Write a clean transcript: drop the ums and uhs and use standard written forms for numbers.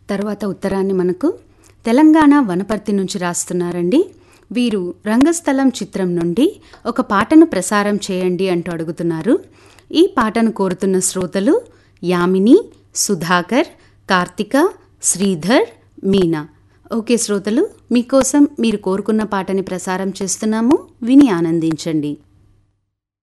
తర్వాత ఉత్తరాన్ని మనకు తెలంగాణ వనపర్తి నుంచి రాస్తున్నారండి. వీరు రంగస్థలం చిత్రం నుండి ఒక పాటను ప్రసారం చేయండి అంటూ అడుగుతున్నారు. ఈ పాటను కోరుతున్న శ్రోతలు యామిని, సుధాకర్, కార్తిక, శ్రీధర్, మీనా. ఓకే శ్రోతలు, మీకోసం మీరు కోరుకున్న పాటని ప్రసారం చేస్తున్నాము, విని ఆనందించండి.